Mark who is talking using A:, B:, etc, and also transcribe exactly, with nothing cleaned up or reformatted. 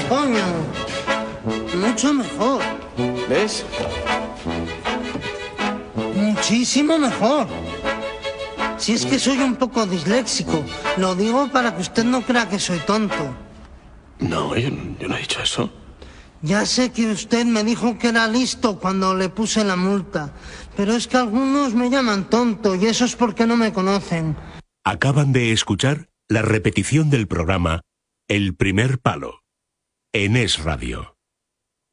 A: coño. Mucho mejor.
B: ¿Ves?
A: Muchísimo mejor. Si es que soy un poco disléxico, lo digo para que usted no crea que soy tonto.
B: No, yo, yo no he dicho eso.
A: Ya sé que usted me dijo que era listo cuando le puse la multa, pero es que algunos me llaman tonto y eso es porque no me conocen.
C: Acaban de escuchar la repetición del programa El Primer Palo en Es Radio.